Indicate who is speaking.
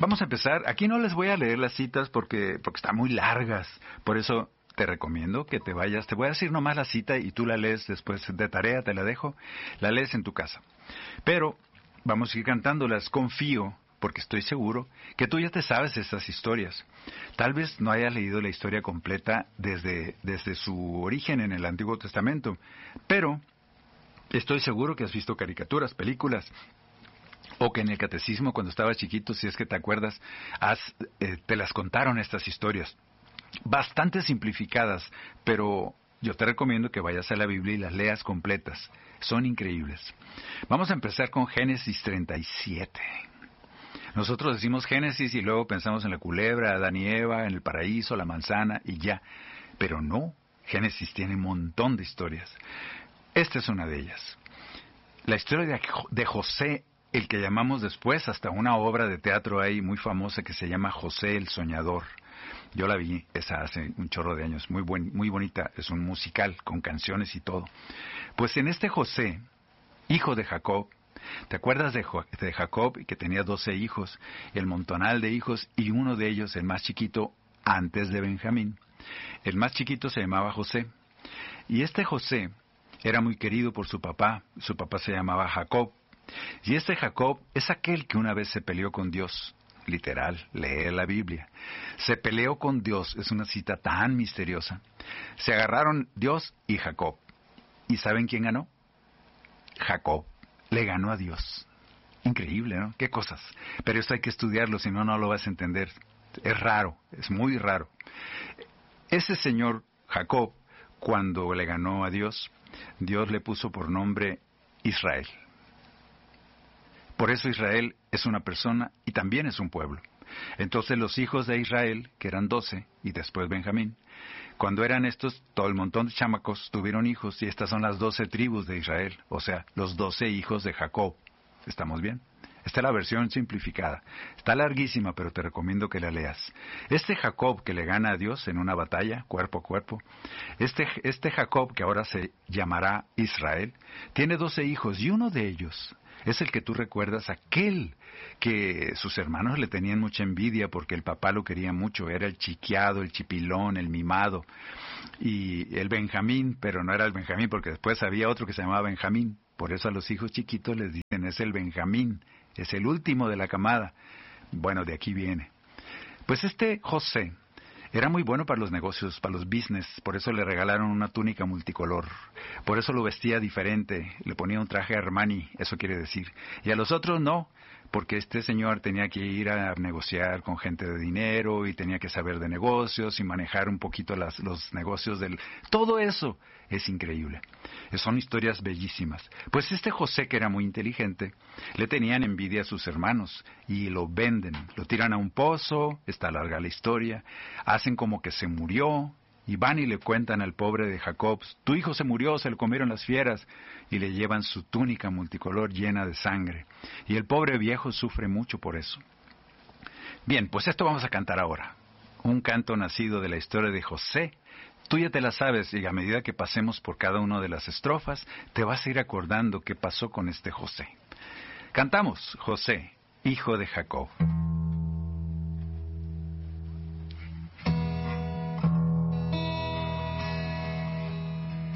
Speaker 1: Vamos a empezar. Aquí no les voy a leer las citas porque están muy largas. Por eso te recomiendo que te vayas. Te voy a decir nomás la cita y tú la lees después de tarea, te la dejo. La lees en tu casa. Pero vamos a ir cantándolas. Confío, porque estoy seguro que tú ya te sabes estas historias. Tal vez no hayas leído la historia completa desde su origen en el Antiguo Testamento, pero estoy seguro que has visto caricaturas, películas, o que en el catecismo cuando estabas chiquito, si es que te acuerdas, te las contaron estas historias. Bastante simplificadas, pero yo te recomiendo que vayas a la Biblia y las leas completas. Son increíbles. Vamos a empezar con Génesis 37. Nosotros decimos Génesis y luego pensamos en la culebra, Adán y Eva, en el paraíso, la manzana y ya. Pero no, Génesis tiene un montón de historias. Esta es una de ellas. La historia de José, el que llamamos después hasta una obra de teatro ahí muy famosa que se llama José el Soñador. Yo la vi, esa hace un chorro de años, muy bonita, es un musical con canciones y todo. Pues en este José, hijo de Jacob, ¿te acuerdas de Jacob, que tenía 12 hijos, el montonal de hijos, y uno de ellos, el más chiquito, antes de Benjamín? El más chiquito se llamaba José. Y este José era muy querido por su papá se llamaba Jacob. Y este Jacob es aquel que una vez se peleó con Dios. Literal, lee la Biblia. Se peleó con Dios, es una cita tan misteriosa. Se agarraron Dios y Jacob. ¿Y saben quién ganó? Jacob. Le ganó a Dios. Increíble, ¿no? Qué cosas. Pero esto hay que estudiarlo, si no, no lo vas a entender. Es raro, es muy raro. Ese señor Jacob, cuando le ganó a Dios, Dios le puso por nombre Israel. Por eso Israel es una persona y también es un pueblo. Entonces los hijos de Israel, que eran 12, y después Benjamín, cuando eran estos, todo el montón de chamacos tuvieron hijos, y estas son las 12 tribus de Israel, o sea, los 12 hijos de Jacob. ¿Estamos bien? Esta es la versión simplificada. Está larguísima, pero te recomiendo que la leas. Este Jacob que le gana a Dios en una batalla, cuerpo a cuerpo, este Jacob, que ahora se llamará Israel, tiene 12 hijos, y uno de ellos es el que tú recuerdas, aquel que sus hermanos le tenían mucha envidia porque el papá lo quería mucho, era el chiqueado, el chipilón, el mimado, y el Benjamín, pero no era el Benjamín porque después había otro que se llamaba Benjamín, por eso a los hijos chiquitos les dicen es el Benjamín, es el último de la camada. Bueno, de aquí viene. Pues este José era muy bueno para los negocios, para los business, por eso le regalaron una túnica multicolor, por eso lo vestía diferente, le ponía un traje Armani, eso quiere decir, y a los otros no, porque este señor tenía que ir a negociar con gente de dinero y tenía que saber de negocios y manejar un poquito los negocios del... Todo eso es increíble. Son historias bellísimas. Pues este José, que era muy inteligente, le tenían envidia a sus hermanos y lo venden, lo tiran a un pozo, está larga la historia, hacen como que se murió y van y le cuentan al pobre de Jacob, tu hijo se murió, se lo comieron las fieras, y le llevan su túnica multicolor llena de sangre. Y el pobre viejo sufre mucho por eso. Bien, pues esto vamos a cantar ahora. Un canto nacido de la historia de José. Tú ya te la sabes y a medida que pasemos por cada una de las estrofas, te vas a ir acordando qué pasó con este José. Cantamos, José, hijo de Jacob.